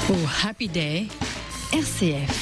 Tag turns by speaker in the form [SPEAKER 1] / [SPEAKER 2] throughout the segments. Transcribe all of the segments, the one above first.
[SPEAKER 1] Oh, Happy Day, RCF.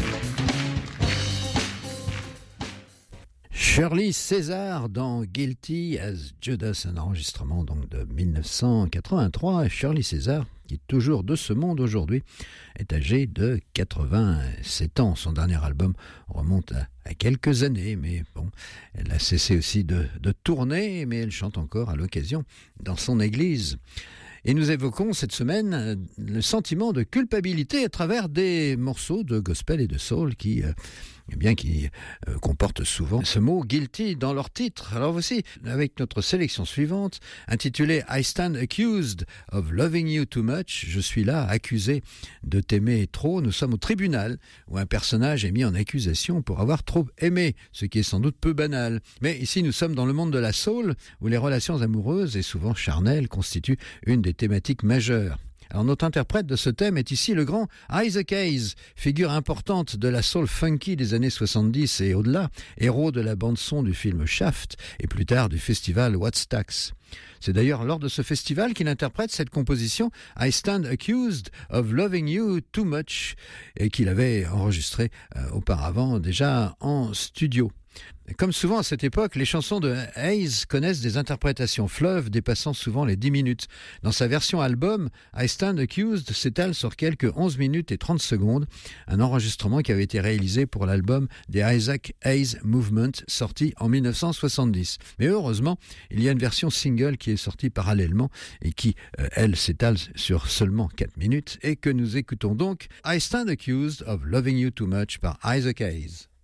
[SPEAKER 2] Shirley César dans Guilty as Judas, un enregistrement donc de 1983. Shirley César, qui est toujours de ce monde aujourd'hui, est âgée de 87 ans. Son dernier album remonte à quelques années, mais bon, elle a cessé aussi de tourner, mais elle chante encore à l'occasion dans son église. Et nous évoquons cette semaine le sentiment de culpabilité à travers des morceaux de gospel et de soul qui comportent souvent ce mot guilty dans leur titre. Alors voici, avec notre sélection suivante, intitulée I Stand Accused of Loving You Too Much. Je suis là, accusé de t'aimer trop. Nous sommes au tribunal où un personnage est mis en accusation pour avoir trop aimé, ce qui est sans doute peu banal. Mais ici, nous sommes dans le monde de la soul, où les relations amoureuses, et souvent charnelles, constituent une des thématiques majeures. Alors notre interprète de ce thème est ici le grand Isaac Hayes, figure importante de la soul funky des années 70 et au-delà, héros de la bande-son du film Shaft et plus tard du festival Wattstax. C'est d'ailleurs lors de ce festival qu'il interprète cette composition I Stand Accused of Loving You Too Much et qu'il avait enregistrée auparavant déjà en studio. Comme souvent à cette époque, les chansons de Hayes connaissent des interprétations fleuves dépassant souvent les 10 minutes. Dans sa version album, I Stand Accused s'étale sur quelques 11 minutes et 30 secondes, un enregistrement qui avait été réalisé pour l'album The Isaac Hayes Movement, sorti en 1970. Mais heureusement, il y a une version single qui est sortie parallèlement et qui, elle, s'étale sur seulement 4 minutes et que nous écoutons donc I Stand Accused of Loving You Too Much par Isaac Hayes.